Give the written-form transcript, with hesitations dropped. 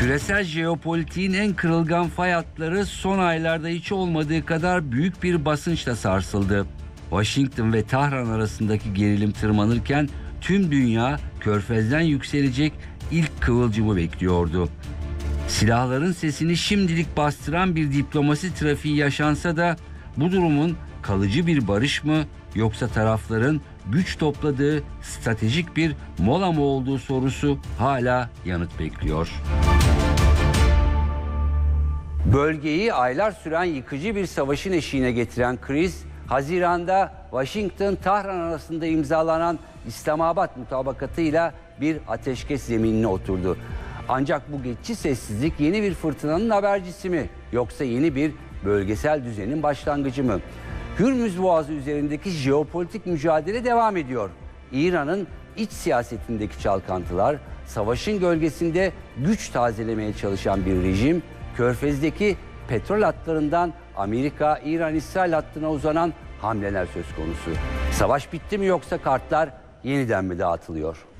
Küresel jeopolitiğin en kırılgan fay hatları son aylarda hiç olmadığı kadar büyük bir basınçla sarsıldı. Washington ve Tahran arasındaki gerilim tırmanırken tüm dünya Körfez'den yükselecek ilk kıvılcımı bekliyordu. Silahların sesini şimdilik bastıran bir diplomasi trafiği yaşansa da bu durumun kalıcı bir barış mı yoksa tarafların güç topladığı stratejik bir mola mı olduğu sorusu hala yanıt bekliyor. Bölgeyi aylar süren yıkıcı bir savaşın eşiğine getiren kriz, Haziran'da Washington-Tahran arasında imzalanan İslamabad mutabakatıyla bir ateşkes zeminine oturdu. Ancak bu geçici sessizlik yeni bir fırtınanın habercisi mi yoksa yeni bir bölgesel düzenin başlangıcı mı? Hürmüz Boğazı üzerindeki jeopolitik mücadele devam ediyor. İran'ın iç siyasetindeki çalkantılar, savaşın gölgesinde güç tazelemeye çalışan bir rejim, Körfez'deki petrol hatlarından Amerika-İran-İsrail hattına uzanan hamleler söz konusu. Savaş bitti mi yoksa kartlar yeniden mi dağıtılıyor?